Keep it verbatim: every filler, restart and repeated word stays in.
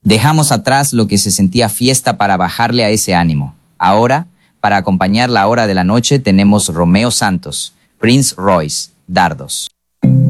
Dejamos atrás lo que se sentía fiesta para bajarle a ese ánimo. Ahora, para acompañar la hora de la noche, tenemos Romeo Santos, Prince Royce, Dardos.